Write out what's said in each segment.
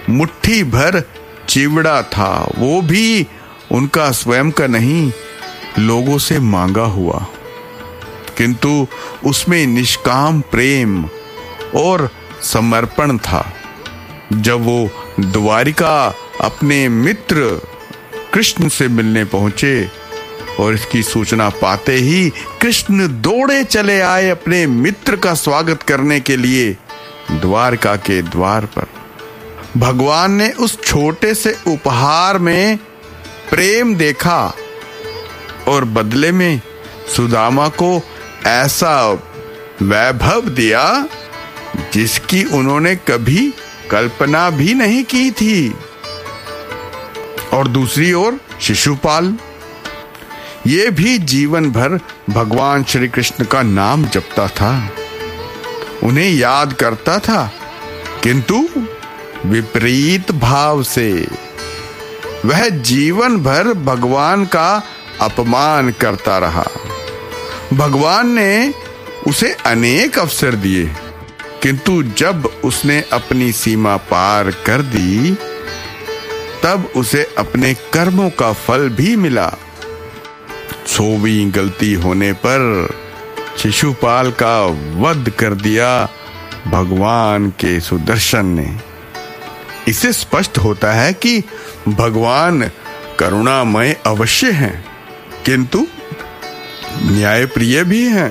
मुट्ठी भर चिवड़ा था, वो भी उनका स्वयं का नहीं, लोगों से मांगा हुआ, किंतु उसमें निष्काम प्रेम और समर्पण था। जब वो द्वारिका अपने मित्र कृष्ण से मिलने पहुंचे और इसकी सूचना पाते ही कृष्ण दौड़े चले आए अपने मित्र का स्वागत करने के लिए द्वारका के द्वार पर। भगवान ने उस छोटे से उपहार में प्रेम देखा और बदले में सुदामा को ऐसा वैभव दिया जिसकी उन्होंने कभी कल्पना भी नहीं की थी। और दूसरी ओर शिशुपाल, ये भी जीवन भर भगवान श्री कृष्ण का नाम जपता था, उन्हें याद करता था, किंतु विपरीत भाव से। वह जीवन भर भगवान का अपमान करता रहा। भगवान ने उसे अनेक अवसर दिए, किंतु जब उसने अपनी सीमा पार कर दी, तब उसे अपने कर्मों का फल भी मिला। 100वीं गलती होने पर शिशुपाल का वध कर दिया भगवान के सुदर्शन ने। इससे स्पष्ट होता है कि भगवान करुणामय अवश्य हैं, किंतु न्यायप्रिय भी हैं।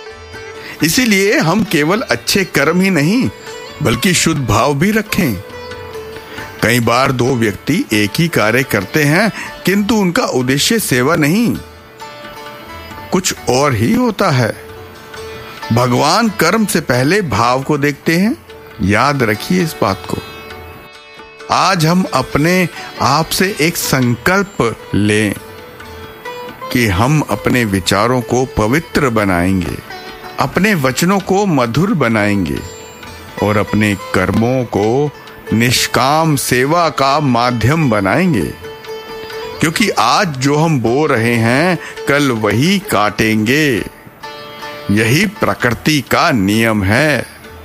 इसीलिए हम केवल अच्छे कर्म ही नहीं बल्कि शुद्ध भाव भी रखें। कई बार दो व्यक्ति एक ही कार्य करते हैं, किंतु उनका उद्देश्य सेवा नहीं, कुछ और ही होता है। भगवान कर्म से पहले भाव को देखते हैं, याद रखिए इस बात को। आज हम अपने आप से एक संकल्प लें कि हम अपने विचारों को पवित्र बनाएंगे, अपने वचनों को मधुर बनाएंगे और अपने कर्मों को निष्काम सेवा का माध्यम बनाएंगे, क्योंकि आज जो हम बो रहे हैं कल वही काटेंगे। यही प्रकृति का नियम है,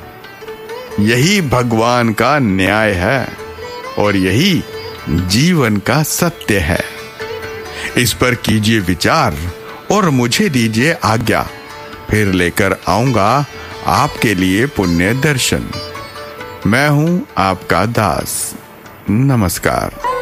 यही भगवान का न्याय है और यही जीवन का सत्य है। इस पर कीजिए विचार और मुझे दीजिए आज्ञा, फिर लेकर आऊंगा आपके लिए पुण्य दर्शन। मैं हूं आपका दास। नमस्कार।